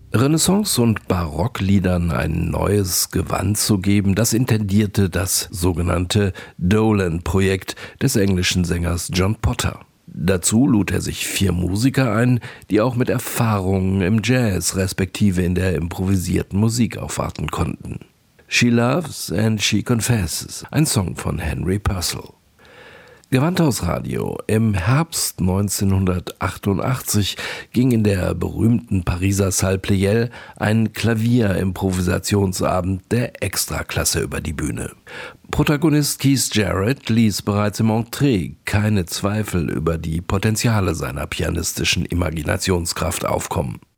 Renaissance- und Barockliedern ein neues Gewand zu geben, das intendierte das sogenannte Dolan-Projekt des englischen Sängers John Potter. Dazu lud er sich 4 Musiker ein, die auch mit Erfahrungen im Jazz respektive in der improvisierten Musik aufwarten konnten. She Loves and She Confesses, ein Song von Henry Purcell. Gewandhausradio. Im Herbst 1988 ging in der berühmten Pariser Salle Pleyel ein Klavier-Improvisationsabend der Extraklasse über die Bühne. Protagonist Keith Jarrett ließ bereits im Entree keine Zweifel über die Potenziale seiner pianistischen Imaginationskraft aufkommen.